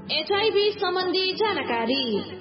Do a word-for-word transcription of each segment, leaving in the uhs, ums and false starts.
HIV सम्बन्धी जानकारी।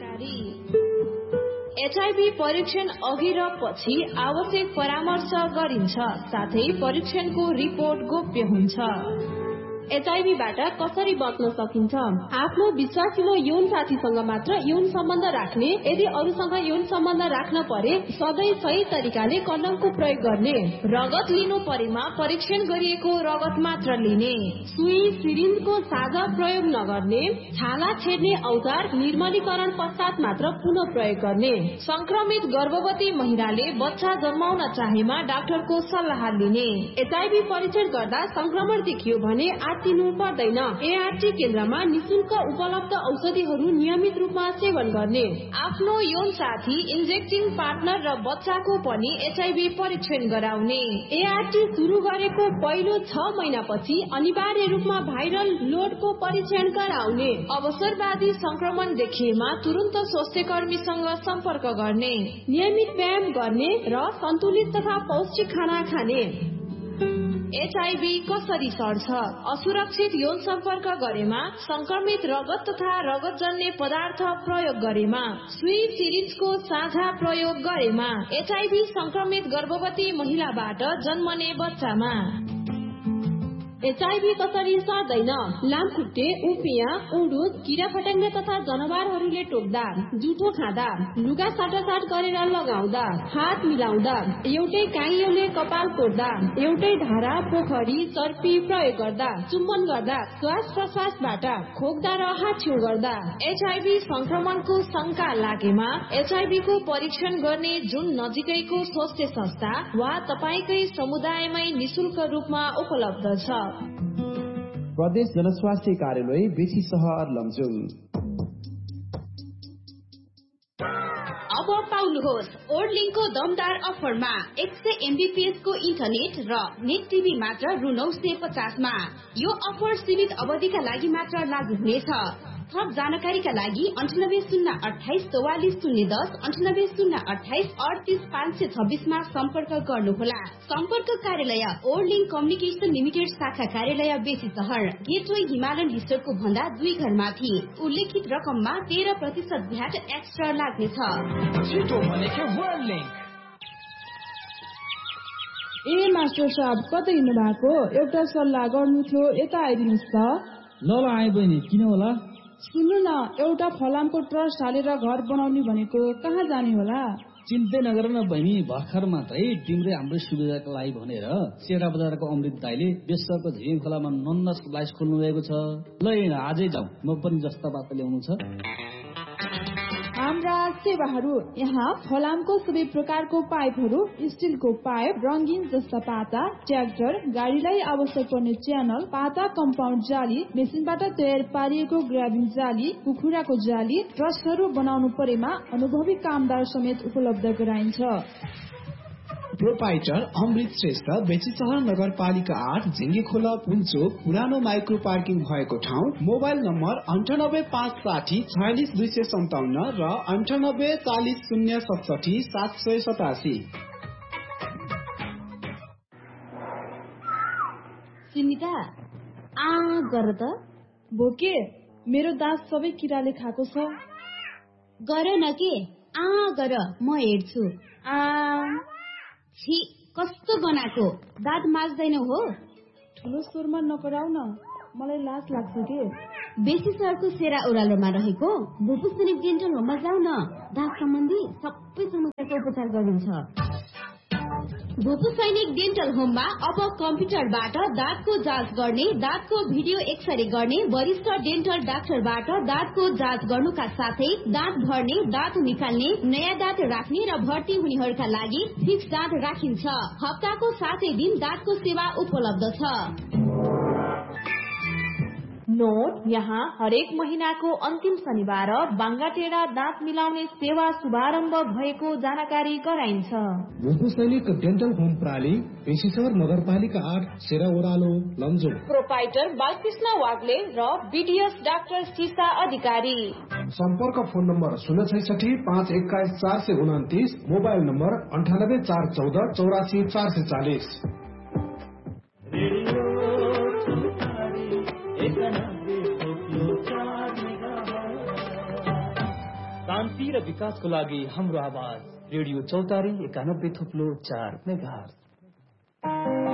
HIV परीक्षण अघि र पछि आवश्यक परामर्श गरिन्छ, साथै परीक्षणको रिपोर्ट गोप्य हुन्छ। एचआईभीबाट कसरी बच्न सकिन्छ? आफ्नो विश्वासिलो यौन साथीसँग मात्र यौन सम्बन्ध राख्ने, यदि अरूसँग यौन सम्बन्ध राख्न परे सधैँ सही तरिकाले कन्डमको प्रयोग गर्ने, रगत लिनु परेमा परीक्षण गरिएको रगत मात्र लिने, सुई सिरिन्जको साझा प्रयोग नगर्ने, छाला छेड्ने औजार निर्मलीकरण पश्चात मात्र पुनः प्रयोग गर्ने, संक्रमित गर्भवती महिलाले बच्चा जन्माउन चाहेमा डाक्टरको सल्लाह लिने। एचआईभी परीक्षण गर्दा संक्रमण देखियो भने आत्तिनु पर्दैन। एआरटी केन्द्रमा निशुल्क उपलब्ध औषधिहरू नियमित रूपमा सेवन गर्ने, आफ्नो यौन साथी, इन्जेक्टिङ पार्टनर र बच्चाको पनि एचआईभी परीक्षण गराउने। एआरटी शुरू गरेको पहिलो छ महिनापछि अनिवार्य रूपमा भाइरल लोडको परीक्षण गराउने। अवसरवादी संक्रमण देखिएमा तुरन्त स्वास्थ्य कर्मीसँग सम्पर्क गर्ने, नियमित व्यायाम गर्ने र सन्तुलित तथा पौष्टिक खाना खाने। एचआईभी कसरी सर्छ? असुरक्षित यौन सम्पर्क गरेमा, संक्रमित रगत तथा रगतजन्य पदार्थ प्रयोग गरेमा, सुई सिरिन्जको साझा प्रयोग गरेमा, एचआईभी संक्रमित गर्भवती महिलाबाट जन्मने बच्चामा। एचआईभी कसरी सर्दैन? लामखुट्टे, उपियाँ, उडुस, किरा फट्याङ्ग्रा तथा जनावरहरूले टोक्दा, जुठो खाँदा, लुगा साटासाट गरेर लगाउँदा, हात मिलाउँदा, एउटै काइयोले कपाल कोर्दा, एउटै धारा, पोखरी, चर्पी प्रयोग गर्दा, चुम्बन गर्दा, श्वास प्रश्वासबाट खोक्दा र हात छेउ गर्दा। एचआईभी संक्रमणको शंका लागेमा एचआईभीको परीक्षण गर्ने जुन नजिकैको स्वास्थ्य संस्था वा तपाईकै समुदायमै निशुल्क रूपमा उपलब्ध छ। प्रदेश जनस्वास्थ्य कार्यालय बेसी सहर लमजुङ। अब पाउनुहोस् ओर्लिङको दमदार अफरमा एक सय एमबीपीएस को इन्टरनेट र नेट टिभी मात्र रु नौ सय पचासमा। यो अफर सीमित अवधिका लागि मात्र लागू हुनेछ। थप जानकारीका लागि अन्ठानब्बे शून्य अठाइस चौवालिस शून्य दस अन्ठानब्बे शून्य अठाइस अडतिस पाँच सय छब्बीसमा सम्पर्क गर्नुहोला। सम्पर्क कार्यालय ओर्लिङ कम्युनिकेशन लिमिटेड शाखा कार्यालय बेसी सहर, गेटवे हिमालयन रिसोर्टको भन्दा दुई घर माथि। उल्लेखित रकममा तेह्र प्रतिशत भ्याट एक्स्ट्रा लाग्नेछ। ए मास्टर साहब, कतै हिँड्नु भएको? एउटा सल्लाह गर्नु थियो, यता आइदिनुहोस् त। ल ल आए बहिनी, किन होला? सुन्नु न, एउटा फलामको ट्रस्ट हालेर घर बनाउने भनेको, कहाँ जाने होला? चिन्तै नगर न बहिनी, भर्खर मात्रै तिम्रै हाम्रै सुविधाका लागि भनेर सेरा बजारको अमृत दाइले बेसरको झिङ खोलामा नन्न स्लाइस खोल्नु भएको छ। ल हेर, आजै जाउँ, म पनि जस्ता बात ल्याउनु छ। हाम्रा सेवाहरू यहाँ फलामको सबै प्रकारको पाइपहरू, स्टिलको पाइप, रंगीन जस्ता पाता, ट्र्याक्टर, गाडीलाई आवश्यक पर्ने च्यानल, पाता कम्पाउन्ड जाली, मेसिनबाट तयार पारिएको ग्राबिङ जाली, कुखुराको जाली, ट्रस्टहरू बनाउनु परेमा अनुभवी कामदार समेत उपलब्ध गराइन्छ। प्रोपाइटर अमृत श्रेष्ठ, बेची सहर नगरपालिका आठ, झिङ्गे खोला पुल्चोक, पुरानो माइक्रो पार्किङ भएको ठाउँ। मोबाइल नम्बर अन्ठानब्बे पाँच साठी छयालिस दुई सय सन्ताउन्न र अन्ठानब्बे चालिस शून्य सतसठी सात सय सतासी। सुनिता, आ गर त। भोके, मेरो दाँत सबै किराले खाएको छ। गर न के, आ गर, म हेर्छु। आ छी, कस्तो बनाएको, दाँत माझ्दैनौ हो? ठुलो स्वरमा नपराउ न, मलाई लाज लाग्छ के। बेसी सहरको सेरा ओह्रालोमा रहेको भुपु सैनिक डेन्टल होममा जाऊ न, दाँत सम्बन्धी सबै समस्याको उपचार गरिन्छ। भुपु सैनिक डेन्टल होममा अब कम्प्युटरबाट दाँतको जाँच गर्ने, दाँतको भिडियो एक्सरे गर्ने, वरिष्ठ डेन्टल डाक्टरबाट दाँतको जाँच गर्नुका साथै दाँत भर्ने, दाँत निकाल्ने, नयाँ दाँत राख्ने र भर्ती हुनेहरूका लागि फिक्स दाँत राखिन्छ। हप्ताको सातै दिन दाँतको सेवा उपलब्ध छ। नोट, यहाँ हरेक महीनाको अन्तिम शनिबार बाङ्गाटेडा दाँत मिलाउने सेवा शुभारम्भ भएको जानकारी गराइन्छ। भुपु सैनिक डेन्टल होम प्राली, पेशीसर नगरपालिका आठ, सेरा ओह्रालो लमजुङ। प्रोपाइटर बालकृष्ण वाग्ले र बीडीएस डाक्टर सीसा अधिकारी। सम्पर्क फोन नम्बर शून्य छैसठी पाँच एक्काइस चार सय उन्तिस, मोबाइल नम्बर अन्ठानब्बे चार चौध चौरासी चार सय चालिस। शान्ति र विकासको लागि हाम्रो आवाज रेडियो चौतारी एकानब्बे थुप्लो चार मेगाहर्ज।